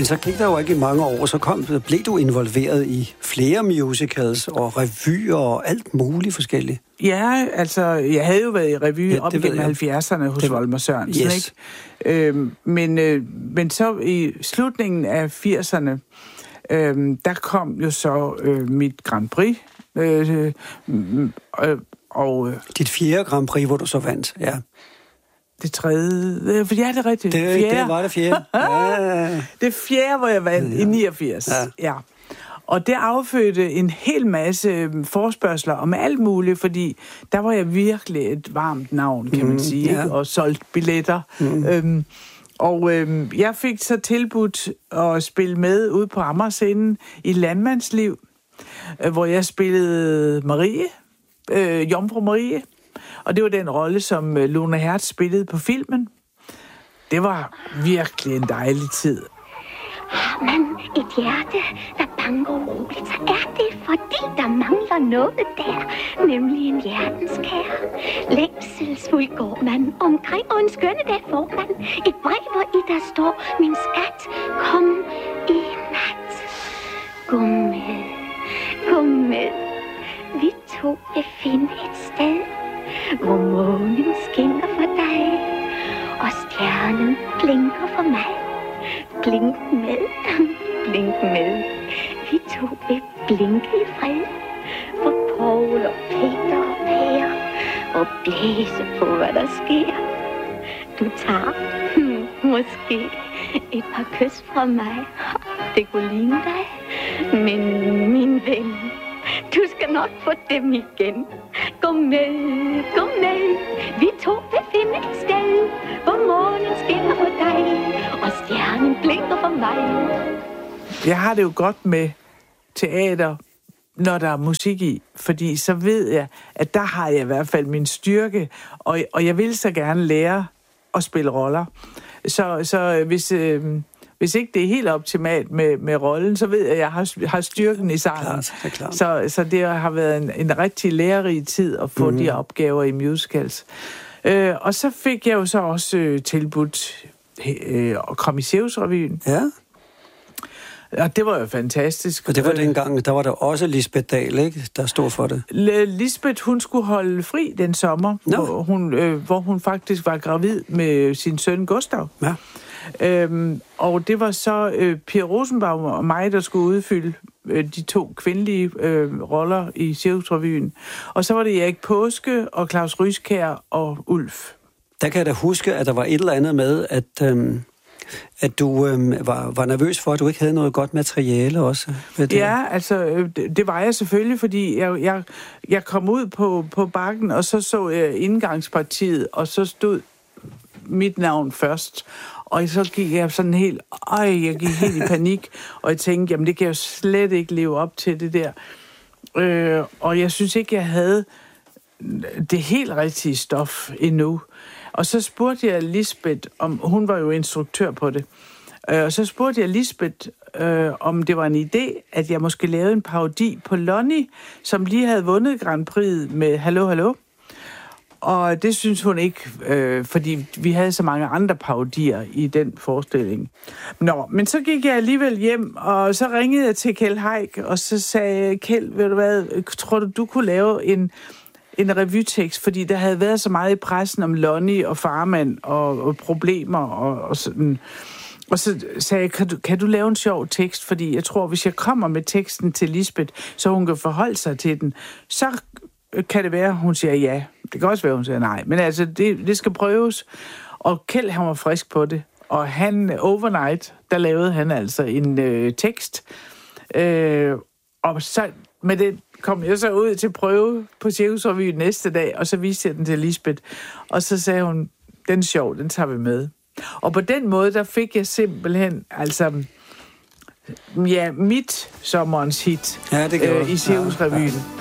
Men så gik der jo ikke i mange år, så blev du involveret i flere musicals og revyer og alt muligt forskelligt. Ja, altså, jeg havde jo været i revy op gennem 70'erne hos Volmer Sørensen, yes. Ikke? Men så i slutningen af 80'erne, der kom jo så mit Grand Prix. Dit 4. Grand Prix, hvor du så vandt, ja. Det 3. Ja, det er rigtigt. Det var det 4. Ja. Det 4., hvor jeg vandt i 89. Ja. Og det affødte en hel masse forespørgsler om alt muligt, fordi der var jeg virkelig et varmt navn, kan man sige, ikke? Og solgt billetter. Jeg fik så tilbudt at spille med ude på Amagerscenen i Landmandsliv, hvor jeg spillede Marie, Jomfru Marie, og det var den rolle, som Lone Hertz spillede på filmen. Det var virkelig en dejlig tid. Har man et hjerte, der banker uroligt, så er det, fordi der mangler noget der, nemlig en hjertenskær. Længselsfuld går man omkring, og en skønne dag får man et brev, hvor i der står, min skat, kom i nat. Gå med, vi to vil finde et sted, hvor månen skinner for dig, og stjernen blinker for mig. Blink med. Vi to vil blinke i fred. For Paul og Peter og Per. Og blæse på, hvad der sker. Du tager måske et par kys fra mig. Det kunne ligne dig. Men min ven, du skal nok få dem igen. Gå med. Vi to vil finde et sted, hvor månen skinner for dig, og stjernen blinker for mig. Jeg har det jo godt med teater, når der er musik i, fordi så ved jeg, at der har jeg i hvert fald min styrke, og jeg vil så gerne lære at spille roller. Så hvis ikke det er helt optimalt med rollen, så ved jeg, at jeg har styrken i sangen. Klart. Så det har været en rigtig lærerig tid at få de opgaver i musicals. Og så fik jeg jo så også tilbudt at komme i Cirkusrevyen. Ja. Og det var jo fantastisk. Og det var dengang, der var der også Lisbeth Dahl, ikke, der stod for det. Lisbeth, hun skulle holde fri den sommer, hvor hun faktisk var gravid med sin søn Gustav. Ja. Og det var så Pia Rosenbaum og mig, der skulle udfylde de 2 kvindelige roller i Cirkusrevyen. Og så var det Erik Påske og Claus Ryskjær og Ulf. Der kan jeg da huske, at der var et eller andet med, at du var nervøs for, at du ikke havde noget godt materiale også. Ja, altså, det var jeg selvfølgelig, fordi jeg kom ud på bakken, og så jeg indgangspartiet, og så stod mit navn først. Og så gik jeg sådan helt, jeg gik helt i panik, og jeg tænkte, jamen det kan jeg jo slet ikke leve op til det der. Og jeg synes ikke, jeg havde det helt rigtige stof endnu. Og så spurgte jeg Lisbeth, om hun var jo instruktør på det, og så spurgte jeg Lisbeth, om det var en idé, at jeg måske lavede en parodi på Lonnie, som lige havde vundet Grand Prix med Hallo, Hallo. Og det synes hun ikke, fordi vi havde så mange andre parodier i den forestilling. Men så gik jeg alligevel hjem, og så ringede jeg til Kjeld Haik, og så sagde Kjeld, ved du hvad, tror du kunne lave en revytekst, fordi der havde været så meget i pressen om Lonnie og farmand og problemer og sådan. Og så sagde jeg, kan du lave en sjov tekst? Fordi jeg tror, hvis jeg kommer med teksten til Lisbeth, så hun kan forholde sig til den, så kan det være, hun siger ja. Det kan også være, hun siger nej. Men altså, det skal prøves. Og Kjeld, han var frisk på det. Og han, overnight, der lavede han altså en tekst. Og så med det kom jeg så ud til prøve på Cirkusrevyen næste dag, og så viste jeg den til Lisbeth. Og så sagde hun, den er sjov, den tager vi med. Og på den måde, der fik jeg simpelthen, altså, mit sommerens hit i Cirkusrevyen.